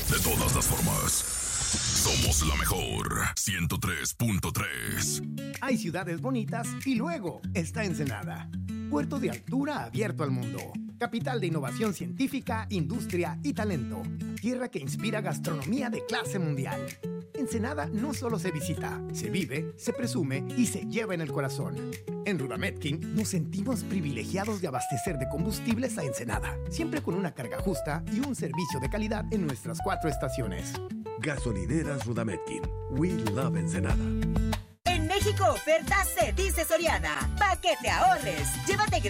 De todas las formas, somos la mejor 103.3. Hay ciudades bonitas y luego está Ensenada. Puerto de altura abierto al mundo. Capital de innovación científica, industria y talento. Tierra que inspira gastronomía de clase mundial. Ensenada no solo se visita, se vive, se presume y se lleva en el corazón. En Rudametkin nos sentimos privilegiados de abastecer de combustibles a Ensenada, siempre con una carga justa y un servicio de calidad en nuestras 4 estaciones. Gasolineras Rudametkin. We love Ensenada. En México, oferta se dice Soriana. Pa' que te ahorres. Llévate